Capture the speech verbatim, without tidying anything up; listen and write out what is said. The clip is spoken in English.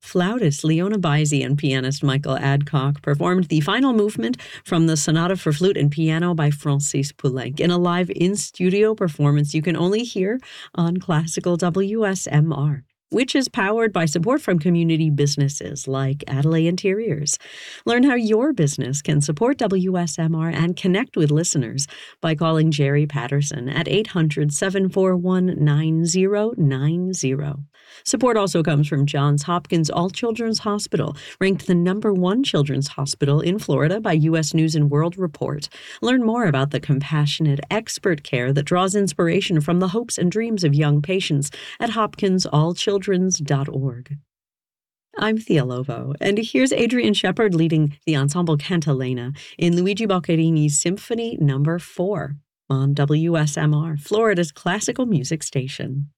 Flautist Leona Bizey and pianist Michael Adcock performed the final movement from the Sonata for Flute and Piano by Francis Poulenc in a live in-studio performance you can only hear on Classical W S M R, which is powered by support from community businesses like Adelaide Interiors. Learn how your business can support W S M R and connect with listeners by calling Jerry Patterson at eight hundred, seven four one, nine zero nine zero. Support also comes from Johns Hopkins All Children's Hospital, ranked the number one children's hospital in Florida by U S News and World Report. Learn more about the compassionate, expert care that draws inspiration from the hopes and dreams of young patients at hopkins all children's dot org. I'm Thea Lovo, and here's Adrian Shepard leading the Ensemble Cantilena in Luigi Boccherini's Symphony Number four on W S M R, Florida's classical music station.